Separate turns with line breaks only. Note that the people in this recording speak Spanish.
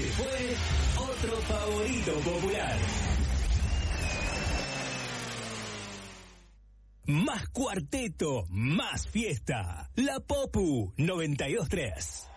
Este fue otro favorito popular. Más cuarteto, más fiesta. La Popu 92.3.